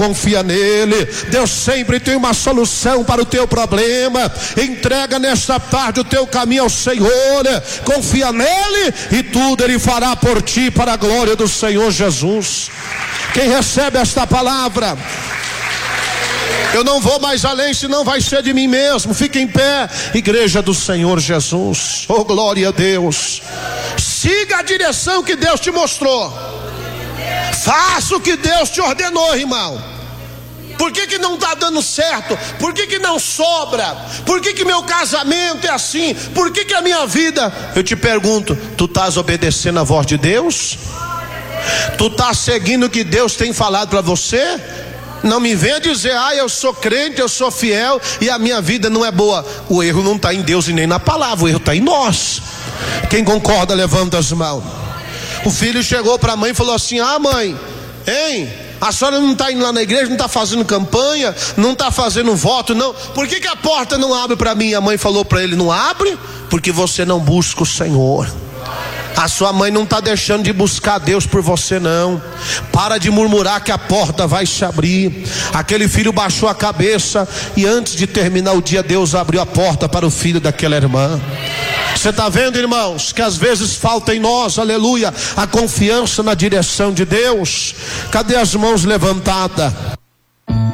Confia nele. Deus sempre tem uma solução para o teu problema. Entrega nesta tarde o teu caminho ao Senhor. Confia nele e tudo ele fará por ti, para a glória do Senhor Jesus. Quem recebe esta palavra? Eu não vou mais além, senão vai ser de mim mesmo. Fique em pé, igreja do Senhor Jesus. Oh, glória a Deus. Siga a direção que Deus te mostrou. Faça o que Deus te ordenou, irmão. Por que não está dando certo? Por que não sobra? Por que meu casamento é assim? Por que a minha vida? Eu te pergunto, tu estás obedecendo a voz de Deus? Tu estás seguindo o que Deus tem falado para você? Não me venha dizer, eu sou crente, eu sou fiel e a minha vida não é boa. O erro não está em Deus e nem na palavra, o erro está em nós. Quem concorda, levanta as mãos. O filho chegou para a mãe e falou assim: mãe, hein? A senhora não está indo lá na igreja, não está fazendo campanha, não está fazendo voto, não. Por que a porta não abre para mim? A mãe falou para ele: não abre, porque você não busca o Senhor. A sua mãe não está deixando de buscar Deus por você, não. Para de murmurar que a porta vai se abrir. Aquele filho baixou a cabeça e antes de terminar o dia, Deus abriu a porta para o filho daquela irmã. Você está vendo, irmãos, que às vezes falta em nós, aleluia, a confiança na direção de Deus. Cadê as mãos levantadas?